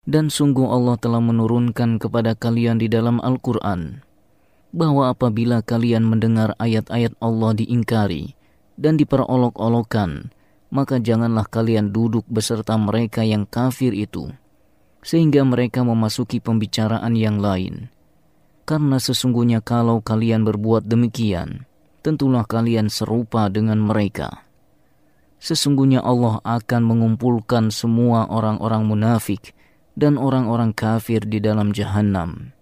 Dan sungguh Allah telah menurunkan kepada kalian di dalam Al-Quran bahwa apabila kalian mendengar ayat-ayat Allah diingkari dan diperolok-olokkan, maka janganlah kalian duduk beserta mereka yang kafir itu, sehingga mereka memasuki pembicaraan yang lain. Karena sesungguhnya kalau kalian berbuat demikian, tentulah kalian serupa dengan mereka. Sesungguhnya Allah akan mengumpulkan semua orang-orang munafik dan orang-orang kafir di dalam Jahannam.